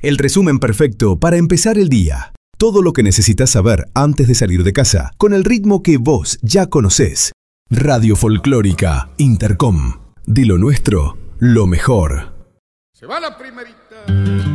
El resumen perfecto para empezar el día. Todo lo que necesitas saber antes de salir de casa, con el ritmo que vos ya conocés. Radio Folclórica Intercom. De lo nuestro, lo mejor. Se va la primerita.